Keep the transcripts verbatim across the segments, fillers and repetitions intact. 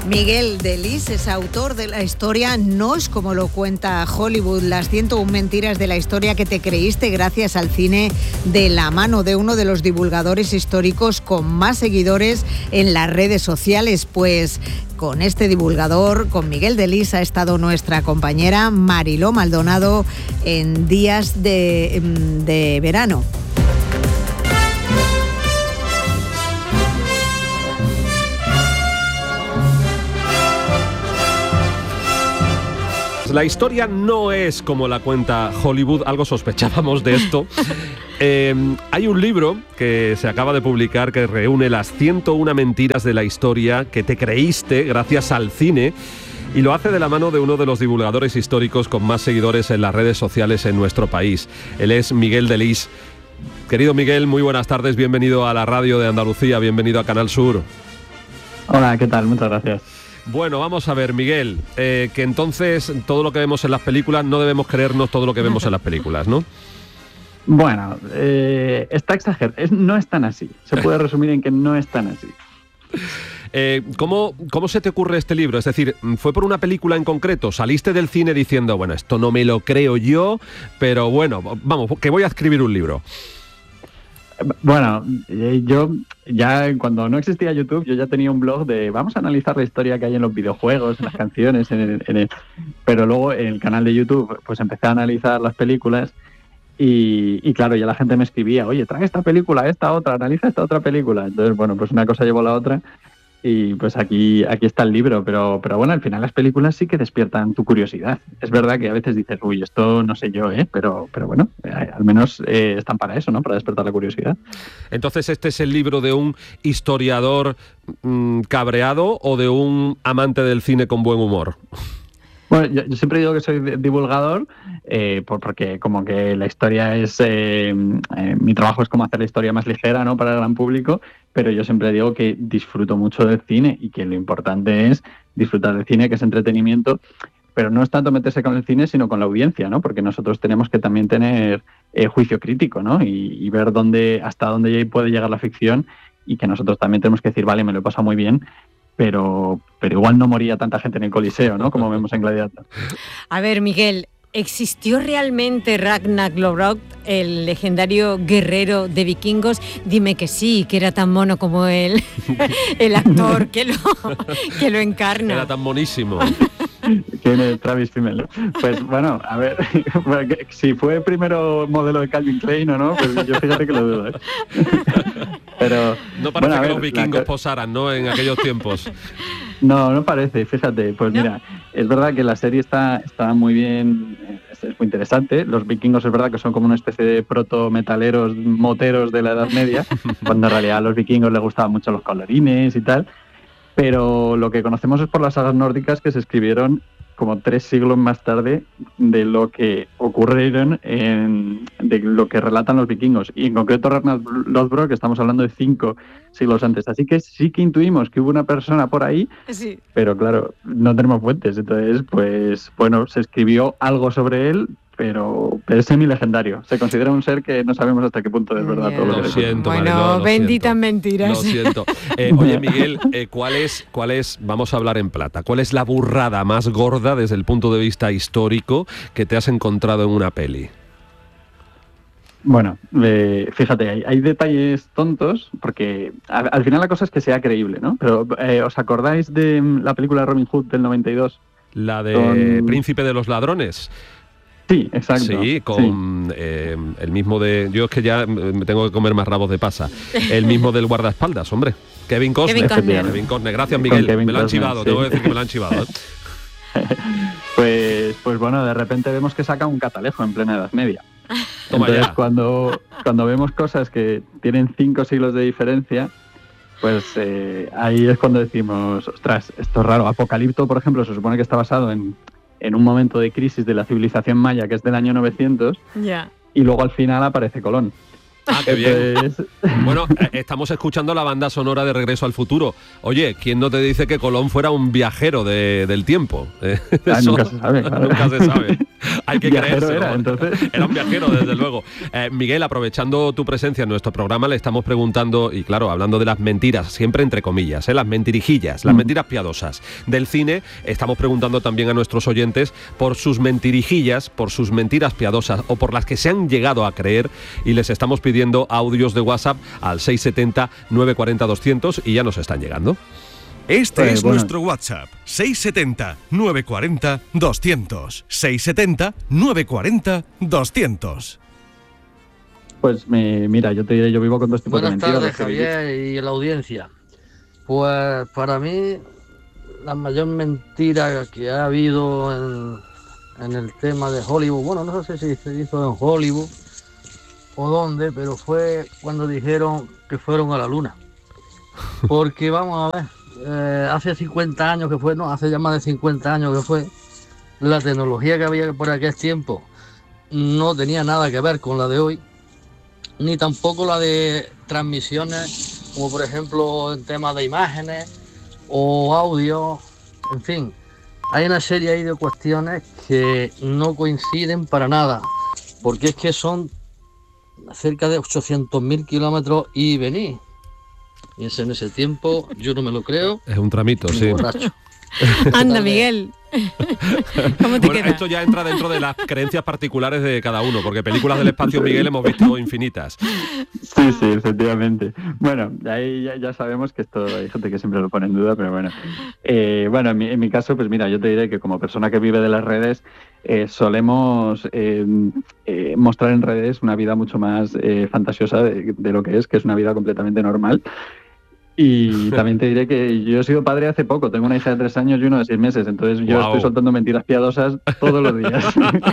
Miguel Delis es autor de la historia No es como lo cuenta Hollywood, las ciento una mentiras de la historia que te creíste gracias al cine, de la mano de uno de los divulgadores históricos con más seguidores en las redes sociales. Pues con este divulgador, con Miguel Delis, ha estado nuestra compañera Mariló Maldonado en días de, de verano. La historia no es como la cuenta Hollywood, algo sospechábamos de esto. Eh, hay un libro que se acaba de publicar que reúne las ciento una mentiras de la historia que te creíste gracias al cine, y lo hace de la mano de uno de los divulgadores históricos con más seguidores en las redes sociales en nuestro país. Él es Miguel Delis. Querido Miguel, muy buenas tardes, bienvenido a la radio de Andalucía, bienvenido a Canal Sur. Hola, ¿qué tal? Muchas gracias. Bueno, vamos a ver, Miguel, eh, que entonces todo lo que vemos en las películas, no debemos creernos todo lo que vemos en las películas, ¿no? Bueno, eh, está exagerado, es, no es tan así, se puede resumir en que no es tan así. Eh, ¿cómo, ¿Cómo se te ocurre este libro? Es decir, ¿fue por una película en concreto? ¿Saliste del cine diciendo, bueno, esto no me lo creo yo, pero bueno, vamos, que voy a escribir un libro? Bueno, yo ya cuando no existía YouTube, yo ya tenía un blog de vamos a analizar la historia que hay en los videojuegos, en las canciones, en el, en el... pero luego en el canal de YouTube pues empecé a analizar las películas y, y claro, ya la gente me escribía, oye, trae esta película, esta otra, analiza esta otra película. Entonces, bueno, pues una cosa llevó a la otra y pues aquí, aquí está el libro, pero, pero bueno, al final las películas sí que despiertan tu curiosidad. Es verdad que a veces dices, uy, esto no sé yo, ¿eh? Pero, pero bueno, eh, al menos eh, están para eso, ¿no? Para despertar la curiosidad. Entonces, ¿este es el libro de un historiador mmm, cabreado o de un amante del cine con buen humor? Bueno, yo, yo siempre digo que soy divulgador eh, por, porque como que la historia es... Eh, eh, mi trabajo es como hacer la historia más ligera, ¿no? Para el gran público, pero yo siempre digo que disfruto mucho del cine y que lo importante es disfrutar del cine, que es entretenimiento, pero no es tanto meterse con el cine, sino con la audiencia, ¿no? Porque nosotros tenemos que también tener eh, juicio crítico, ¿no? Y, y ver dónde, hasta dónde puede llegar la ficción y que nosotros también tenemos que decir, vale, me lo he pasado muy bien, pero, pero igual no moría tanta gente en el Coliseo, ¿no? Como vemos en Gladiator. A ver, Miguel, ¿existió realmente Ragnar Lodbrok, el legendario guerrero de vikingos? Dime que sí, que era tan mono como él, el actor que lo, que lo encarna. Era tan monísimo. Tiene Travis Fimmel. Pues bueno, a ver, si fue primero modelo de Calvin Klein o no, pues yo fíjate que lo dudo, ¿eh? Pero no parece bueno, que ver, los vikingos la... posaran, ¿no? En aquellos tiempos. No, no parece, fíjate. Pues ¿no? Mira, es verdad que la serie está, está muy bien, es, es muy interesante. Los vikingos es verdad que son como una especie de proto-metaleros, moteros de la Edad Media, cuando en realidad a los vikingos les gustaban mucho los colorines y tal. Pero lo que conocemos es por las sagas nórdicas que se escribieron como tres siglos más tarde de lo que ocurrieron, en, de lo que relatan los vikingos. Y en concreto Ragnar Lodbrok, que estamos hablando de cinco siglos antes. Así que sí que intuimos que hubo una persona por ahí, sí. Pero claro, no tenemos fuentes. Entonces, pues bueno, se escribió algo sobre él, pero, pero es semi-legendario. Se considera un ser que no sabemos hasta qué punto es verdad. Yeah. Todo lo, lo siento, Bueno, Mariló, lo benditas siento. mentiras. Lo siento. Eh, oye, Miguel, eh, ¿cuál es, cuál es, vamos a hablar en plata, cuál es la burrada más gorda desde el punto de vista histórico que te has encontrado en una peli? Bueno, eh, fíjate, hay, hay detalles tontos, porque al, al final la cosa es que sea creíble, ¿no? Pero eh, ¿os acordáis de la película Robin Hood del noventa y dos? La de Con... Príncipe de los Ladrones. Sí, exacto. Sí, con sí. Eh, el mismo de... Yo es que ya me tengo que comer más rabos de pasa. El mismo del guardaespaldas, hombre. Kevin Costner. Kevin Costner. Kevin Costner. Gracias, Miguel. Me lo han chivado, sí. Tengo que decir que me lo han chivado. ¿eh? pues, pues bueno, de repente vemos que saca un catalejo en plena Edad Media. Toma Entonces, ya. Cuando, cuando vemos cosas que tienen cinco siglos de diferencia, pues eh, ahí es cuando decimos, ostras, esto es raro. Apocalipto, por ejemplo, se supone que está basado en... en un momento de crisis de la civilización maya, que es del año novecientos, yeah. Y luego al final aparece Colón. Ah, qué bien. Bueno, estamos escuchando la banda sonora de Regreso al Futuro. Oye, ¿quién no te dice que Colón fuera un viajero de, del tiempo? Ah, nunca se sabe, claro. Nunca se sabe. Hay que Viajero creérselo. era, entonces. Era un viajero, desde luego. Eh, Miguel, aprovechando tu presencia en nuestro programa, le estamos preguntando, y claro, hablando de las mentiras, siempre entre comillas, ¿eh? las mentirijillas, las mm. mentiras piadosas del cine, estamos preguntando también a nuestros oyentes por sus mentirijillas, por sus mentiras piadosas o por las que se han llegado a creer, y les estamos pidiendo audios de WhatsApp al seis siete cero, nueve cuatro cero, doscientos y ya nos están llegando. Este pues, es bueno. nuestro WhatsApp, seis siete cero, nueve cuatro cero, doscientos. seis siete cero, nueve cuatro cero, doscientos. Pues me, mira, yo te diré, yo vivo con dos tipos Buenas de mentiras. tardes, Javier, y la audiencia. Pues para mí, la mayor mentira que ha habido en, en el tema de Hollywood, bueno, no sé si se hizo en Hollywood o dónde, pero fue cuando dijeron que fueron a la luna. Porque vamos a ver, eh, hace cincuenta años que fue, no, hace ya más de cincuenta años que fue, la tecnología que había por aquel tiempo no tenía nada que ver con la de hoy, ni tampoco la de transmisiones, como por ejemplo en temas de imágenes o audio, en fin. Hay una serie ahí de cuestiones que no coinciden para nada, porque es que son cerca de ochocientos mil kilómetros y venir. Y ese, en ese tiempo yo no me lo creo. Es un tramito, sí. Borracho. Anda, Miguel. ¿Cómo te Bueno, queda? esto ya entra dentro de las creencias particulares de cada uno, porque películas del espacio, Miguel, hemos visto infinitas. Sí, sí, efectivamente. Bueno, ahí ya, ya sabemos que esto hay gente que siempre lo pone en duda, pero bueno. Eh, bueno, en mi, en mi caso, pues mira, yo te diré que como persona que vive de las redes, eh, solemos eh, eh, mostrar en redes una vida mucho más eh, fantasiosa de, de lo que es, que es una vida completamente normal. Y también te diré que yo he sido padre hace poco, tengo una hija de tres años y uno de seis meses, entonces yo Wow. estoy soltando mentiras piadosas todos los días.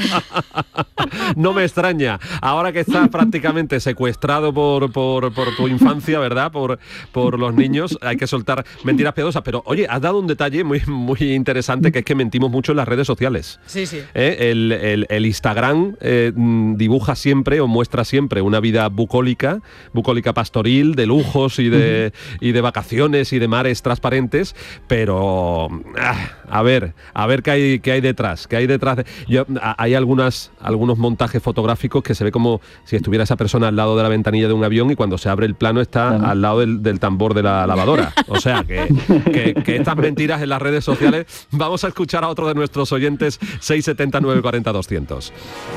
No me extraña, ahora que estás prácticamente secuestrado por, por, por tu infancia, ¿verdad? Por, por los niños, hay que soltar mentiras piadosas. Pero oye, has dado un detalle muy, muy interesante, que es que mentimos mucho en las redes sociales. Sí, sí. ¿Eh? El, el, el Instagram eh, dibuja siempre o muestra siempre una vida bucólica, bucólica pastoril, de lujos y de, y de vacaciones y de mares transparentes, pero ah, a ver, a ver qué hay, qué hay detrás, qué hay detrás. De, yo, a, hay algunas, algunos montajes fotográficos que se ve como si estuviera esa persona al lado de la ventanilla de un avión y cuando se abre el plano está Claro. al lado del, del tambor de la lavadora. O sea, que, que, que estas mentiras en las redes sociales. Vamos a escuchar a otro de nuestros oyentes, seis siete cero, nueve cuatro cero, doscientos.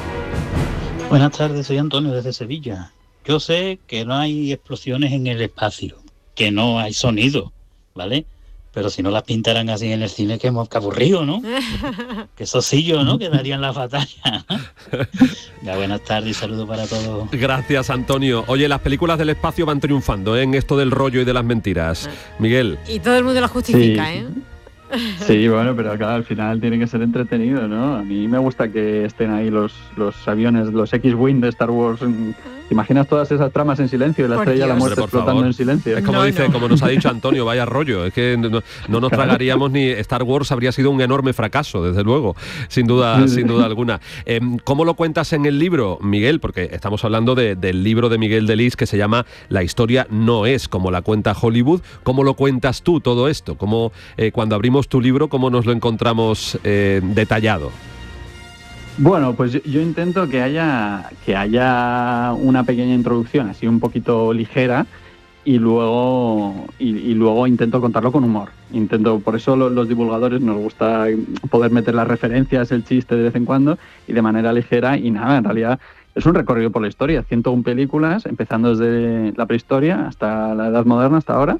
Buenas tardes, soy Antonio desde Sevilla. Yo sé que no hay explosiones en el espacio, que no hay sonido, ¿vale? Pero si no las pintaran así en el cine, que hemos aburrido, ¿no? Que sosillo, ¿no? Que darían la batalla. Ya, buenas tardes y saludos para todos. Gracias, Antonio. Oye, las películas del espacio van triunfando, ¿eh? En esto del rollo y de las mentiras. Miguel. Y todo el mundo la justifica, Sí. ¿eh? Sí, bueno, pero claro, al final tiene que ser entretenido, ¿no? A mí me gusta que estén ahí los, los aviones, los X-Wing de Star Wars. ¿Te imaginas todas esas tramas en silencio y la Por estrella de la Dios. muerte Hombre, por explotando favor. en silencio? Es como No, dice, no. como nos ha dicho Antonio, vaya rollo. Es que no, no nos tragaríamos ni Star Wars, habría sido un enorme fracaso, desde luego, sin duda, sin duda alguna. Eh, ¿Cómo lo cuentas en el libro, Miguel? Porque estamos hablando de, del libro de Miguel Delis que se llama La historia no es como la cuenta Hollywood. ¿Cómo lo cuentas tú todo esto? ¿Cómo, eh, cuando abrimos tu libro, cómo nos lo encontramos eh, detallado? Bueno, pues yo, yo intento que haya que haya una pequeña introducción, así un poquito ligera, y luego y, y luego intento contarlo con humor. Intento, por eso los, los divulgadores nos gusta poder meter las referencias, el chiste de vez en cuando y de manera ligera. Y nada, en realidad es un recorrido por la historia, ciento una películas, empezando desde la prehistoria hasta la edad moderna, hasta ahora.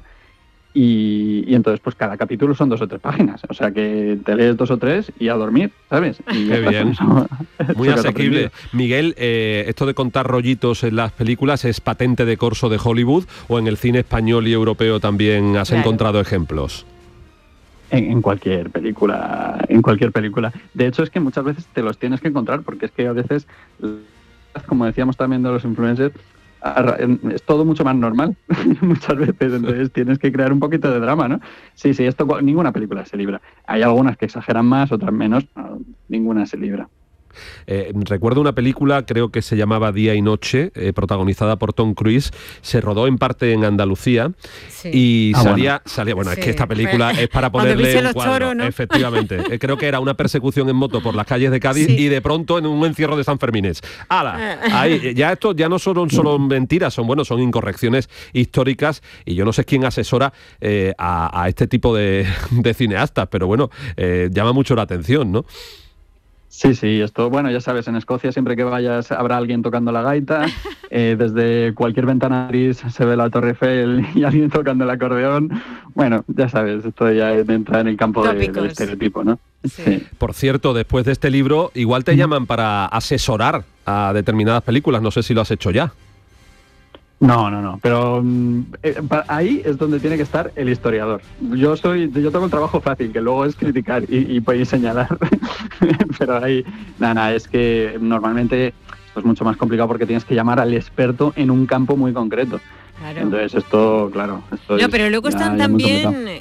Y, y entonces, pues cada capítulo son dos o tres páginas. O sea que te lees dos o tres y a dormir, ¿sabes? Y Qué ya está, bien. eso- Muy eso que has asequible. aprendido. Miguel, eh, ¿esto de contar rollitos en las películas es patente de corso de Hollywood o en el cine español y europeo también has Claro. encontrado ejemplos? En, en cualquier película, en cualquier película. De hecho, es que muchas veces te los tienes que encontrar, porque es que a veces, como decíamos también de los influencers, a- es todo mucho más normal muchas veces, entonces tienes que crear un poquito de drama, ¿no? Sí, sí, esto ninguna película se libra. Hay algunas que exageran más, otras menos, no, ninguna se libra. Eh, recuerdo una película, creo que se llamaba Día y Noche, eh, protagonizada por Tom Cruise, se rodó en parte en Andalucía sí. y ah, salía, bueno. salía, bueno, sí. es que esta película es para ponerle un cuadro, toros, ¿no? Efectivamente. eh, creo que era una persecución en moto por las calles de Cádiz sí. y de pronto en un encierro de San Fermines. ¡Hala! Ahí, ya esto ya no son solo mentiras, son bueno, son incorrecciones históricas y yo no sé quién asesora eh, a, a este tipo de, de cineastas, pero bueno, eh, llama mucho la atención, ¿no? Sí, sí, esto, bueno, ya sabes, en Escocia siempre que vayas habrá alguien tocando la gaita, eh, desde cualquier ventana gris se ve la Torre Eiffel y alguien tocando el acordeón. Bueno, ya sabes, esto ya entra en el campo de, del estereotipo, ¿no? Sí. Sí. Por cierto, después de este libro, igual te llaman para asesorar a determinadas películas, no sé si lo has hecho ya. No, no, no, pero eh, ahí es donde tiene que estar el historiador. Yo soy, yo tengo el trabajo fácil, que luego es criticar y, y, y señalar, pero ahí, nada, nada, es que normalmente esto es mucho más complicado porque tienes que llamar al experto en un campo muy concreto. Claro. Entonces esto, claro, esto no, es, pero luego ya, están ya también